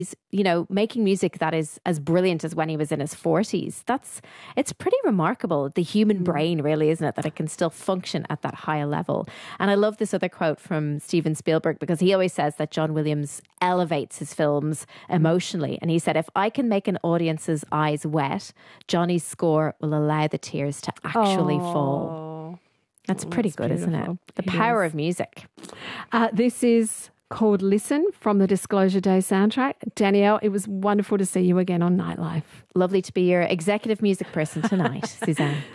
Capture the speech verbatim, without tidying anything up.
he's, you know, making music that is as brilliant as when he was in his forties. That's, it's pretty remarkable. The human mm. brain, really, isn't it? That it can still function at that higher level. And I love this other quote from Steven Spielberg, because he always says that John Williams elevates his films emotionally. And he said, if I can make an audience's eyes wet, Johnny's score will allow the tears to actually oh. fall. That's pretty That's good, beautiful. Isn't it? The it power is. Of music. Uh, this is called Listen from the Disclosure Day soundtrack. Danielle, it was wonderful to see you again on Nightlife. Lovely to be your executive music person tonight, Suzanne.